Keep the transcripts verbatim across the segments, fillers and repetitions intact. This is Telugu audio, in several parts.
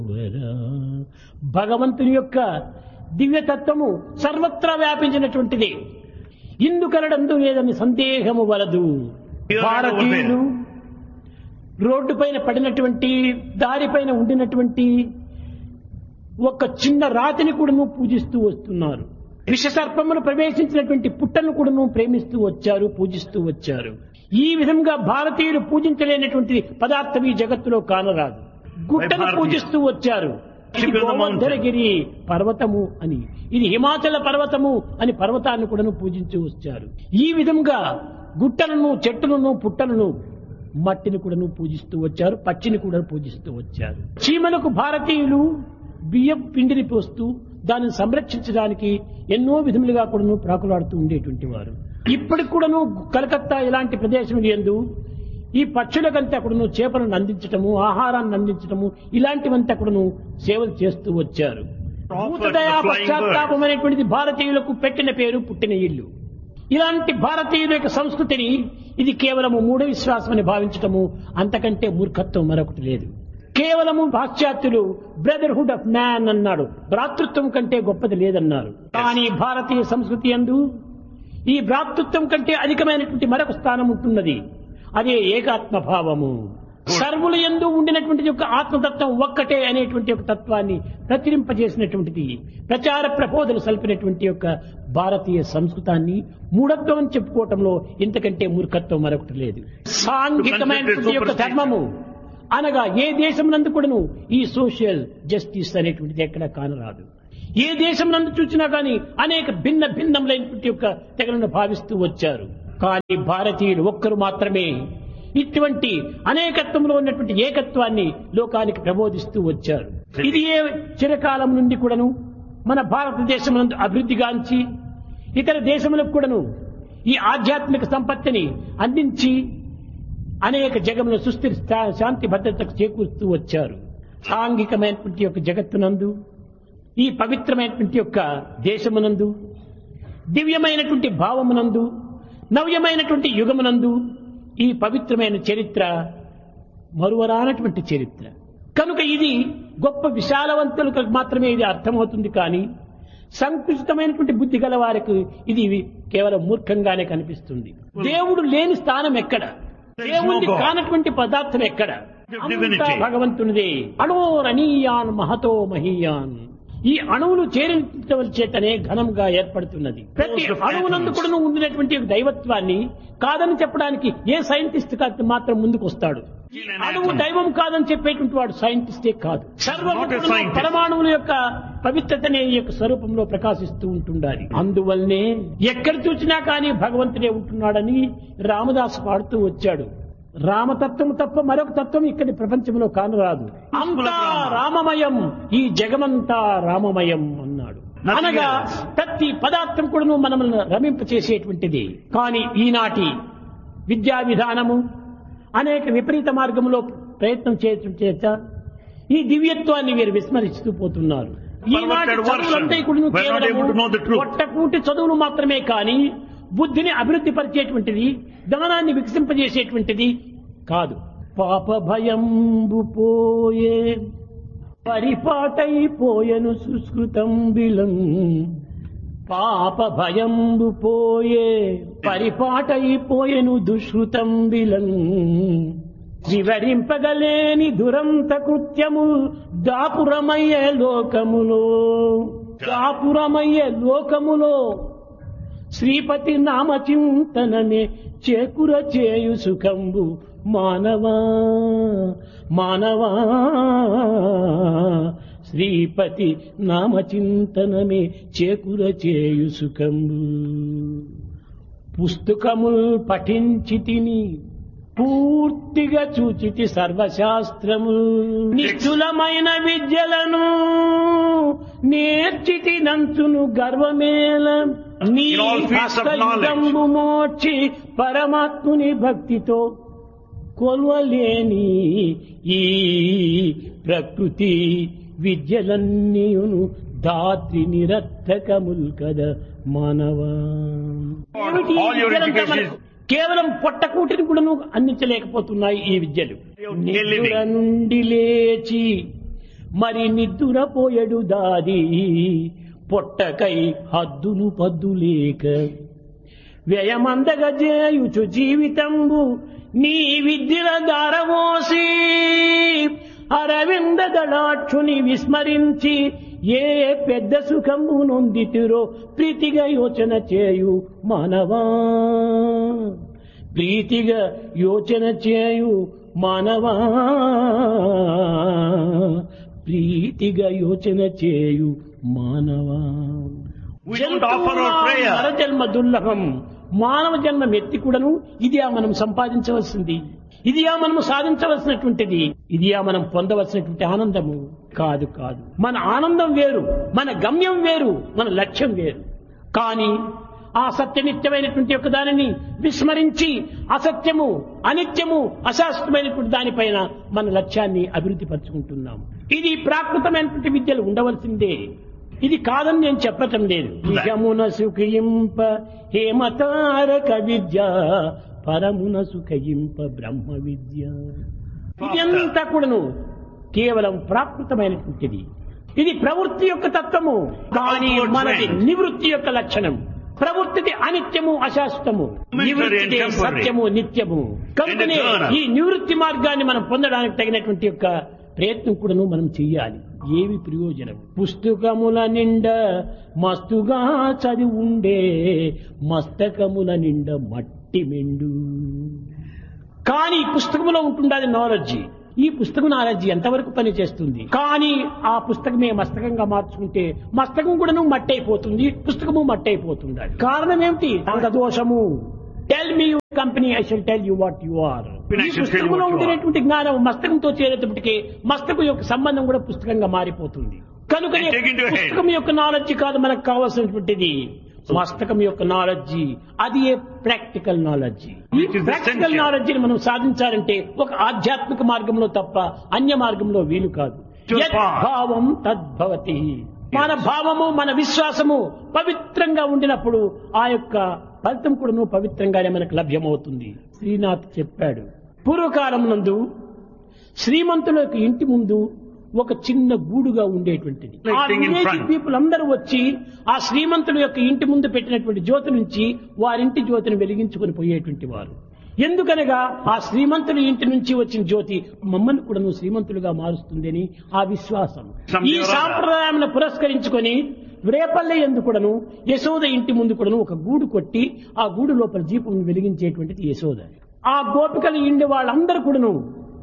భగవంతుని యొక్క దివ్యతత్వము సర్వత్రా వ్యాపించినటువంటిది. ఇందుకలడందు లేదని సందేహము వలదు. భారతీయులు రోడ్డు పైన పడినటువంటి దారిపైన ఉండినటువంటి ఒక చిన్న రాతిని కూడాను పూజిస్తూ వస్తున్నారు. విషసర్పమును ప్రవేశించినటువంటి పుట్టను కూడాను ప్రేమిస్తూ వచ్చారు, పూజిస్తూ వచ్చారు. ఈ విధంగా భారతీయులు పూజించలేనటువంటి పదార్థం ఈ జగత్తులో కానరాదు. గుట్టను పూజిస్తూ వచ్చారు. ఇది గోవర్ధనగిరి పర్వతము అని, ఇది హిమాచల పర్వతము అని పర్వతాన్ని కూడాను పూజించి వచ్చారు. ఈ విధంగా గుట్టలను, చెట్టులను, పుట్టలను, మట్టిని కూడాను పూజిస్తూ వచ్చారు, పచ్చిని కూడా పూజిస్తూ వచ్చారు. చీమలకు భారతీయులు బియ్యం పిండిని పోస్తూ దానిని సంరక్షించడానికి ఎన్నో విధములుగా కూడాను ప్రాకులాడుతూ ఉండేటువంటి వారు. ఇప్పటికి కూడాను కలకత్తా ఇలాంటి ప్రదేశం యందు ఈ పక్షులకంతా కూడాను చేపలను అందించటము, ఆహారాన్ని అందించటము, ఇలాంటివంతా కూడాను సేవలు చేస్తూ వచ్చారు. భూతదయా పశ్చాత్తాపం అనేటువంటిది భారతీయులకు పెట్టిన పేరు, పుట్టిన ఇల్లు. ఇలాంటి భారతీయుల యొక్క సంస్కృతిని ఇది కేవలము మూఢ విశ్వాసం అని భావించటము అంతకంటే మూర్ఖత్వం మరొకటి లేదు. కేవలము పాశ్చాత్యులు బ్రదర్హుడ్ ఆఫ్ మ్యాన్ అన్నాడు, భ్రాతృత్వం కంటే గొప్పది లేదన్నారు. కానీ భారతీయ సంస్కృతి యందు ఈ భ్రాతృత్వం కంటే అధికమైనటువంటి మరొక స్థానం ఉంటున్నది. అదే ఏకాత్మ భావము. సర్వుల యందు ఉండినటువంటి యొక్క ఆత్మతత్వం ఒక్కటే అనేటువంటి ఒక తత్వాన్ని ప్రచురింపజేసినటువంటిది, ప్రచార ప్రబోధలు సల్పినటువంటి యొక్క భారతీయ సంస్కృతాన్ని మూఢత్వం అని చెప్పుకోవటంలో ఇంతకంటే మూర్ఖత్వం మరొకటి లేదు. సాంఘికమైనటువంటి యొక్క ధర్మము అనగా ఏ దేశం నందు కూడాను ఈ సోషల్ జస్టిస్ అనేటువంటిది ఎక్కడ కానరాదు. ఏ దేశం నందు చూసినా కానీ అనేక భిన్న భిన్నములైనటువంటి యొక్క తెగలను భావిస్తూ వచ్చారు. కానీ భారతీయులు ఒక్కరు మాత్రమే ఇటువంటి అనేకత్వంలో ఉన్నటువంటి ఏకత్వాన్ని లోకానికి ప్రబోధిస్తూ వచ్చారు. ఇది ఏ చిరకాలం నుండి కూడాను మన భారతదేశం నందు అభివృద్ధిగాంచి ఇతర దేశములకు కూడాను ఈ ఆధ్యాత్మిక సంపత్తిని అందించి అనేక జగముల సుస్థిర శాంతి భద్రతకు చేకూరుస్తూ వచ్చారు. సాంఘికమైనటువంటి యొక్క జగత్తునందు, ఈ పవిత్రమైనటువంటి యొక్క దేశమునందు, దివ్యమైనటువంటి భావమునందు, నవ్యమైనటువంటి యుగమునందు ఈ పవిత్రమైన చరిత్ర మరువరానటువంటి చరిత్ర కనుక ఇది గొప్ప విశాలవంతులకు మాత్రమే ఇది అర్థమవుతుంది. కానీ సంకుచితమైనటువంటి బుద్ధి గల వారికి ఇది కేవలం మూర్ఖంగానే కనిపిస్తుంది. దేవుడు లేని స్థానం ఎక్కడ? దేవుడి కానటువంటి పదార్థం ఎక్కడ? భగవంతునిదే. అణోరణీయాన్ మహతో మహీయాన్. ఈ అణువులు చేరించవల చేతనే ఘనంగా ఏర్పడుతున్నది. ప్రతి అణువునందు కూడా ఉండినటువంటి దైవత్వాన్ని కాదని చెప్పడానికి ఏ సైంటిస్ట్ మాత్రం ముందుకు వస్తాడు? అణువు దైవం కాదని చెప్పేటువంటి వాడు సైంటిస్టే కాదు. సర్వము పరమాణువుల యొక్క పవిత్రతనే ఈ యొక్క స్వరూపంలో ప్రకాశిస్తూ ఉంటుండాలి. అందువల్లనే ఎక్కడ చూసినా కానీ భగవంతుడే ఉంటున్నాడని రామదాసు పాడుతూ వచ్చాడు. రామతత్వం తప్ప మరొక తత్వం ఇక్కడి ప్రపంచంలో కానరాదు. అంతా రామమయం, ఈ జగమంతా రామమయం అన్నాడు. అనగా ప్రతి పదార్థం కూడా మనల్ని రమింప చేసేటువంటిది. కానీ ఈనాటి విద్యా విధానము అనేక విపరీత మార్గంలో ప్రయత్నం చేయటం చేత ఈ దివ్యత్వాన్ని వీరు విస్మరిస్తూ పోతున్నారు. ఈనాటి చదువులంతా కూడా ఒట్టకూటి చదువులు మాత్రమే కానీ బుద్ధిని అభివృద్ధి పరిచేటువంటిది, జ్ఞానాన్ని వికసింపజేసేటువంటిది కాదు. పాప భయంబు పోయే పరిపాటైపోయెను సుస్కృతం బిలం. పాప భయంబు పోయే పరిపాటైపోయెను దుష్కృతం బిలం. వివరింపగలేని దురంత కృత్యము దాపురమయ్యే లోకములో. దాపురమయ్యే లోకములో శ్రీపతి నామ చింతనమే చేకుర చేయు సుఖంబు మానవా మానవా. శ్రీపతి నామ చింతనమే చేకుర చేయు సుఖంబు. పుస్తకముల్ పఠించి తిని పూర్తిగా చూచితి సర్వశాస్త్రము. నిశ్చులమైన విద్యలను నేర్చితి నంచును గర్వమేల. నీ హస్తయుగంబు మోర్చి పరమాత్ముని భక్తితో కొల్వలేని ఈ ప్రకృతి విద్యలన్నీయును దాత్రి నిరర్థకముల్ కదా మానవా. కేవలం పొట్టకూటిని కూడా అందించలేకపోతున్నాయి ఈ విద్యలు. నిద్ర నుండి లేచి మరి నిద్దురపోయడు దాది పొట్టకై హద్దులు పద్దులేక వ్యయమందగ చేయుచు జీవితంబు నీ విద్యల దారవోసి అరవింద దళాక్షుని విస్మరించి ఏ పెద్ద సుఖము నొందితిరో ప్రీతిగా యోచన చేయు మానవా, ప్రీతిగా యోచన చేయు మానవా, ప్రీతిగా యోచన చేయు మానవా. నరజన్మ దుర్లభం. మానవ జన్మ ఎత్తి కూడాను ఇదియా మనం సంపాదించవలసింది, ఇదియా మనం సాధించవలసినటువంటిది, ఇదియా మనం పొందవలసినటువంటి ఆనందము కాదు. కాదు మన ఆనందం వేరు, మన గమ్యం వేరు, మన లక్ష్యం వేరు. కానీ ఆ సత్యనిత్యమైనటువంటి యొక్క దానిని విస్మరించి అసత్యము, అనిత్యము, అశాశ్వతమైనటువంటి దానిపైన మన లక్ష్యాన్ని అభివృద్ధి పరుచుకుంటున్నాం. ఇది ప్రాకృతమైనటువంటి విద్యలు ఉండవలసిందే, ఇది కాదని నేను చెప్పటం లేదు. నిజమున సుఖయింప హేమతారక విద్య, పరమున సుఖయింప బ్రహ్మ విద్య. ఇదంతా కూడాను కేవలం ప్రాకృతమైనటువంటిది. ఇది ప్రవృత్తి యొక్క తత్వము, కానీ మనది నివృత్తి యొక్క లక్షణం. ప్రవృత్తిది అనిత్యము, అశాశ్వతము, నివృత్తి సత్యము, నిత్యము. కనుకనే ఈ నివృత్తి మార్గాన్ని మనం పొందడానికి తగినటువంటి యొక్క ప్రయత్నం కూడాను మనం చెయ్యాలి. ఏమి ప్రయోజనం? పుస్తకముల నిండా మస్తుగా చదివి ఉండే మస్తకముల నిండా మట్టి మెండు. కానీ పుస్తకములో ఉంటుండాలి నాలెడ్జి. ఈ పుస్తకం నాలెడ్జి ఎంతవరకు పని చేస్తుంది? కానీ ఆ పుస్తకమే మస్తకంగా మార్చుకుంటే మస్తకం కూడాను మట్టి అయిపోతుంది, పుస్తకము మట్టి అయిపోతుంది. కారణం ఏమిటి? దోషము. Tell me you company, I shall tell you what you are. ఈ పుస్తకంలో ఉండేటువంటి జ్ఞానం మస్తకంతో చేరేటప్పటికీ మస్తకం యొక్క సంబంధం కూడా పుస్తకంగా మారిపోతుంది. కనుకనే పుస్తకం యొక్క నాలెడ్జి కాదు మనకు కావాల్సినటువంటిది, మస్తకం యొక్క నాలెడ్జి. అది ఏ ప్రాక్టికల్ నాలెడ్జి. ఈ ప్రాక్టికల్ నాలెడ్జిని మనం సాధించాలంటే ఒక ఆధ్యాత్మిక మార్గంలో తప్ప అన్య మార్గంలో వీలు కాదు. భావం తద్భవతి. మన భావము, మన విశ్వాసము పవిత్రంగా ఉండినప్పుడు ఆ యొక్క ఫలితం కూడాను పవిత్రంగానే మనకు లభ్యమవుతుంది. శ్రీనాథ్ చెప్పాడు, పూర్వకాలం నందు శ్రీమంతుల యొక్క ఇంటి ముందు ఒక చిన్న గూడుగా ఉండేటువంటిది. ఆ విలేజ్ పీపుల్ అందరూ వచ్చి ఆ శ్రీమంతుల యొక్క ఇంటి ముందు పెట్టినటువంటి జ్యోతి నుంచి వారింటి జ్యోతిని వెలిగించుకుని పోయేటువంటి వారు. ఎందుకనగా ఆ శ్రీమంతుల ఇంటి నుంచి వచ్చిన జ్యోతి మమ్మల్ని కూడా నువ్వు శ్రీమంతులుగా మారుస్తుందని ఆ విశ్వాసం. ఈ సాంప్రదాయాన్ని పురస్కరించుకొని రేపల్లె ఎందు కూడాను యశోద ఇంటి ముందు కూడాను ఒక గూడు కొట్టి ఆ గూడు లోపల దీపం వెలిగించేటువంటిది యశోద. ఆ గోపికలు ఇండి వాళ్ళందరూ కూడాను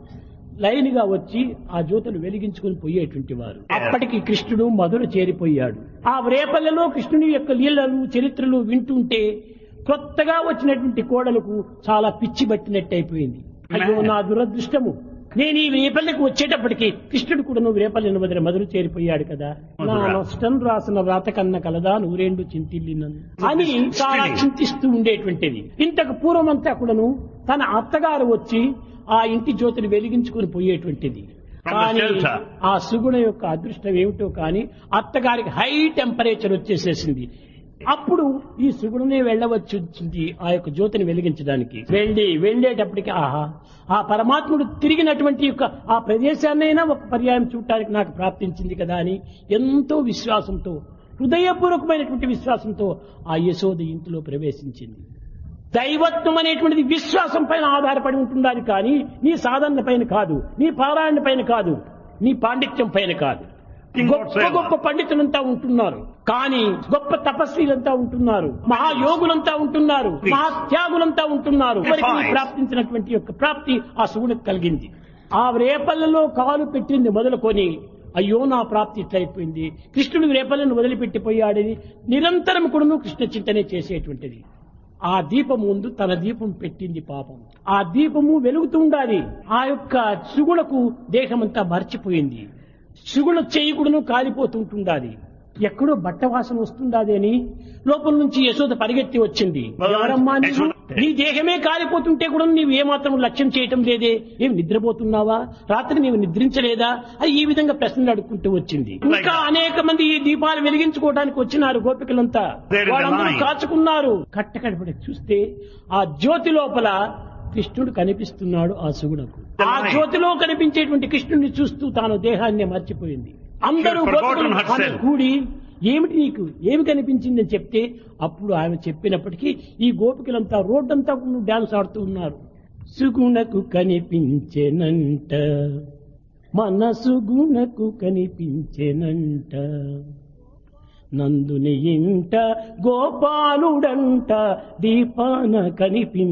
లైన్ గా వచ్చి ఆ జ్యోతులు వెలిగించుకుని పోయేటువంటి వారు. అప్పటికి కృష్ణుడు మధుర చేరిపోయాడు. ఆ రేపల్లెలో కృష్ణుని యొక్క లీలలు, చరిత్రలు వింటుంటే కొత్తగా వచ్చినటువంటి కోడలకు చాలా పిచ్చి పట్టినట్టు అయిపోయింది. అయ్యో నా దురదృష్టము, నేను ఈ రేపల్లెకు వచ్చేటప్పటికి కృష్ణుడు కూడా నువ్వు రేపల్లెను వదిలి మధుర చేరిపోయాడు కదా, నా నష్టం రాసిన వ్రాత కన్న కలదా నువ్వురేండు చింతిల్లినను అని చాలా చింతిస్తూ ఉండేటువంటిది. ఇంతకు పూర్వమంతా కూడాను తన అత్తగారు వచ్చి ఆ ఇంటి జ్యోతిని వెలిగించుకుని పోయేటువంటిది. కానీ ఆ సుగుణ యొక్క అదృష్టం ఏమిటో కానీ అత్తగారికి హై టెంపరేచర్ వచ్చేసేసింది. అప్పుడు ఈ సుగుణనే వెళ్ళవచ్చు వచ్చింది ఆ యొక్క జ్యోతిని వెలిగించడానికి. వెళ్ళి వెళ్ళేటప్పటికి ఆహా, ఆ పరమాత్ముడు తిరిగినటువంటి యొక్క ఆ ప్రదేశాన్నైనా ఒక పర్యాయం చూడటానికి నాకు ప్రాప్తించింది కదా అని ఎంతో విశ్వాసంతో, హృదయపూర్వకమైనటువంటి విశ్వాసంతో ఆ యశోద ఇంటిలో ప్రవేశించింది. దైవత్వం అనేటువంటిది విశ్వాసం పైన ఆధారపడి ఉంటుందని కానీ నీ సాధన పైన కాదు, నీ పారాయణ పైన కాదు, నీ పాండిత్యం పైన కాదు. గొప్ప గొప్ప పండితులంతా ఉంటున్నారు, కానీ గొప్ప తపస్వీలంతా ఉంటున్నారు, మహాయోగులంతా ఉంటున్నారు, మహాత్యాగులంతా ఉంటున్నారు. ప్రాప్తించినటువంటి యొక్క ప్రాప్తి ఆ శివుడికి కలిగింది. ఆ రేపల్లలో కాలు పెట్టింది మొదలుకొని అయ్యో నా ప్రాప్తి ఇట్లయిపోయింది, కృష్ణుడు రేపల్లను వదిలిపెట్టిపోయాడని నిరంతరం కూడాను కృష్ణ చింతనే చేసేటువంటిది. ఆ దీపం ముందు తన దీపం పెట్టింది పాపం. ఆ దీపము వెలుగుతూ ఉండాలి. ఆ యొక్క సుగుణకు దేహమంతా మర్చిపోయింది. సుగుణ చేయకుడును కాలిపోతుంటుండాలి. ఎక్కడో బట్ట వాసన వస్తుండాది అని లోపల నుంచి యశోద పరిగెత్తి వచ్చింది. ఎవరమ్మా నీవు? నీ దేహమే కాలిపోతుంటే కూడా నీవు ఏమాత్రం లక్ష్యం చేయటం లేదే, ఏమి నిద్రపోతున్నావా, రాత్రి నీవు నిద్రించలేదా అని ఈ విధంగా ప్రశ్నలు అడుక్కుంటూ వచ్చింది. ఇంకా అనేక మంది ఈ దీపాలు వెలిగించుకోవడానికి వచ్చినారు గోపికలంతా, వాళ్ళందరూ కాచుకున్నారు. కట్టకడపడి చూస్తే ఆ జ్యోతి లోపల కృష్ణుడు కనిపిస్తున్నాడు ఆ సుగుణకు. ఆ జ్యోతిలో కనిపించేటువంటి కృష్ణుడిని చూస్తూ తాను దేహాన్ని మర్చిపోయింది. అందరూ గోపికలు ఆమె కూడి ఏమిటి నీకు ఏమి కనిపించిందని చెప్తే అప్పుడు ఆమె చెప్పినప్పటికీ ఈ గోపికలంతా రోడ్డంతా డాన్స్ ఆడుతూ ఉన్నారు. సుగుణకు కనిపించెనంట మనసు గుణకు కనిపించెనంట నందుని ఇంట గోపాలుడంట దీపాన కనిపించ